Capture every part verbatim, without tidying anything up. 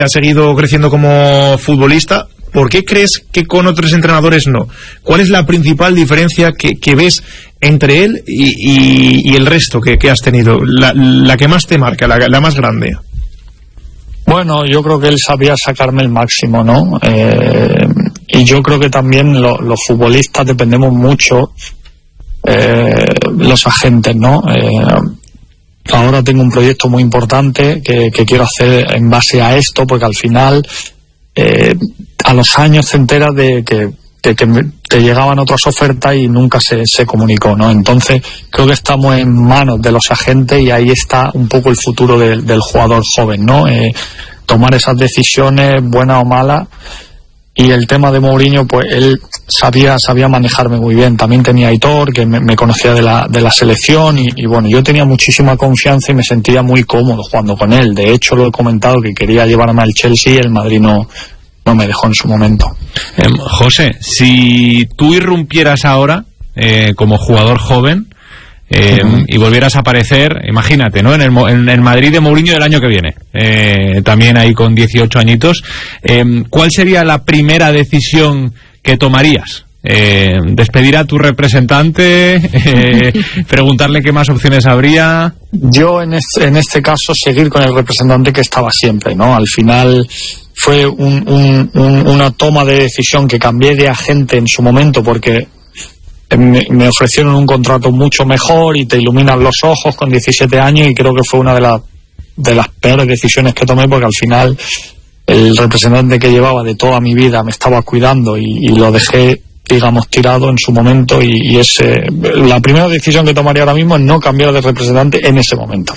ha seguido creciendo como futbolista. ¿Por qué crees que con otros entrenadores no? ¿Cuál es la principal diferencia que, que ves entre él y, y, y el resto que, que has tenido? La, la que más te marca, la, la más grande. Bueno, yo creo que él sabía sacarme el máximo, ¿no? Eh, y yo creo que también lo, los futbolistas dependemos mucho, eh, los agentes, ¿no? Eh, ahora tengo un proyecto muy importante que, que quiero hacer en base a esto, porque al final... Eh, a los años te enteras de que, de que te llegaban otras ofertas y nunca se, se comunicó, ¿no? Entonces creo que estamos en manos de los agentes y ahí está un poco el futuro del, del jugador joven, ¿no? Eh, tomar esas decisiones, buenas o malas. Y el tema de Mourinho, pues él sabía sabía manejarme muy bien. También tenía a Aitor, que me, me conocía de la, de la selección y, y bueno, yo tenía muchísima confianza y me sentía muy cómodo jugando con él. De hecho, lo he comentado que quería llevarme al Chelsea y el Madrid no, no me dejó en su momento. Eh, José, si tú irrumpieras ahora eh, como jugador joven eh, uh-huh. y volvieras a aparecer, imagínate, ¿no? En el, en el Madrid de Mourinho del año que viene, eh, también ahí con dieciocho añitos, eh, ¿cuál sería la primera decisión que tomarías? Eh, ¿Despedir a tu representante? Eh, ¿Preguntarle qué más opciones habría? Yo en este, en este caso seguir con el representante que estaba siempre, ¿no? Al final fue un, un, un, una toma de decisión que cambié de agente en su momento porque me, me ofrecieron un contrato mucho mejor y te iluminan los ojos con diecisiete años y creo que fue una de las de las peores decisiones que tomé porque al final el representante que llevaba de toda mi vida me estaba cuidando y, y lo dejé, digamos, tirado en su momento y, y es eh, la primera decisión que tomaría ahora mismo es no cambiar de representante en ese momento.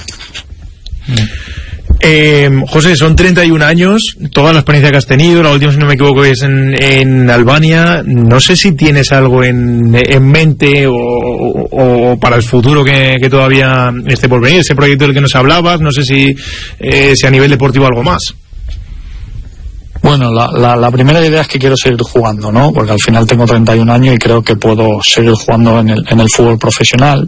Eh, José, son treinta y un años, toda la experiencia que has tenido, la última, si no me equivoco, es en, en Albania. No sé si tienes algo en, en mente o, o, o para el futuro que, que todavía esté por venir, ese proyecto del que nos hablabas, no sé si, eh, si a nivel deportivo algo más. Bueno, la, la, la primera idea es que quiero seguir jugando, ¿no? Porque al final tengo treinta y un años y creo que puedo seguir jugando en el, en el fútbol profesional.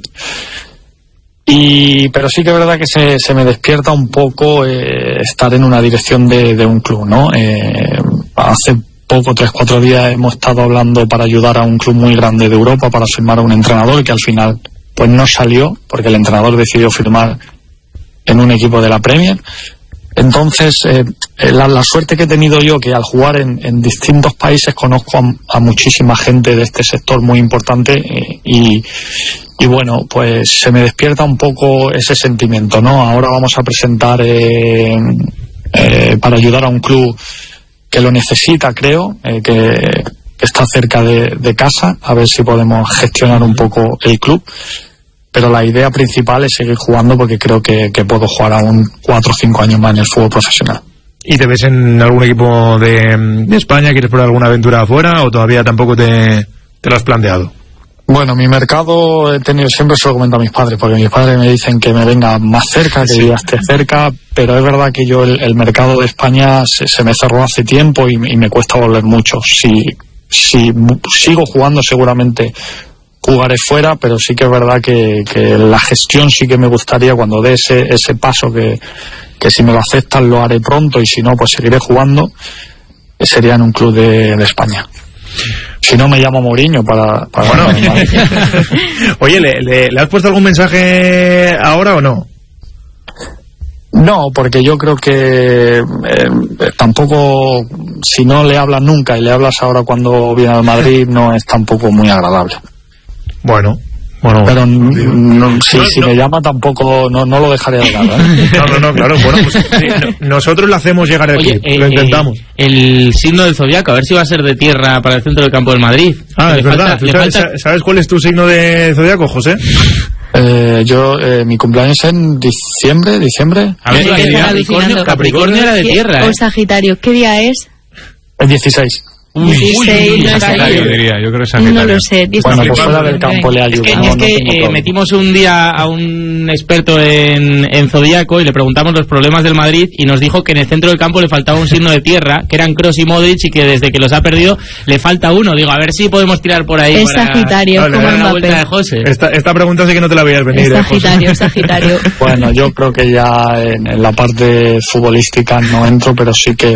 Y pero sí que es verdad que se, se me despierta un poco eh, estar en una dirección de, de un club, ¿no? Eh, hace poco, tres, cuatro días hemos estado hablando para ayudar a un club muy grande de Europa para firmar a un entrenador que al final pues no salió porque el entrenador decidió firmar en un equipo de la Premier. Entonces, eh, la, la suerte que he tenido yo, que al jugar en, en distintos países conozco a, a muchísima gente de este sector muy importante eh, y, y bueno, pues se me despierta un poco ese sentimiento, ¿no? Ahora vamos a presentar eh, eh, para ayudar a un club que lo necesita, creo, eh, que, que está cerca de, de casa, a ver si podemos gestionar un poco el club. Pero la idea principal es seguir jugando porque creo que, que puedo jugar aún cuatro o cinco años más en el fútbol profesional. ¿Y te ves en algún equipo de, de España? ¿Quieres probar alguna aventura afuera o todavía tampoco te, te lo has planteado? Bueno, mi mercado he tenido, siempre se lo comento a mis padres, porque mis padres me dicen que me venga más cerca, que sí. ya esté cerca, pero es verdad que yo el, el mercado de España se, se me cerró hace tiempo y, y me cuesta volver mucho. Si, si sigo jugando seguramente jugaré fuera, pero sí que es verdad que, que la gestión sí que me gustaría cuando dé ese, ese paso que, que si me lo aceptan lo haré pronto y si no pues seguiré jugando, sería en un club de, de España. Si no me llamo Mourinho para... para bueno, oye, ¿le, le, ¿le has puesto algún mensaje ahora o no? No, porque yo creo que eh, tampoco, si no le hablas nunca y le hablas ahora cuando viene al Madrid, no es tampoco muy agradable. Bueno, bueno, pero no, si, no, si no. me llama tampoco no, no lo dejaré de lado, ¿eh? No, no, no, claro, bueno, pues sí, no, nosotros lo hacemos llegar aquí. Oye, eh, lo intentamos. Eh, el signo del zodiaco, a ver si va a ser de tierra para el centro del campo del Madrid. Ah, es verdad. Falta, sabes, falta... ¿Sabes cuál es tu signo de zodiaco, José? Eh, yo, eh, mi cumpleaños es en diciembre, diciembre. A ver, ¿Qué Capricornio, Capricornio era de tierra. O Sagitario, ¿qué día es? El dieciséis. Uy, dieciséis, uy, no sé. Sagitario, diría, yo creo que Sagitario. No lo sé. Bueno, pues fuera del campo le Es ayuda. que, no, es no que tengo eh, todo. metimos un día a un experto en, en Zodíaco y le preguntamos los problemas del Madrid y nos dijo que en el centro del campo le faltaba un signo de tierra, que eran Kroos y Modric, y que desde que los ha perdido le falta uno. Digo, a ver si podemos tirar por ahí Es para, Sagitario, Vale, como para para la vuelta de Mbappé. José. Esta, esta pregunta sí que no te la veías venir. Es eh, José. Sagitario, Sagitario. Bueno, yo creo que ya en, en la parte futbolística no entro, pero sí que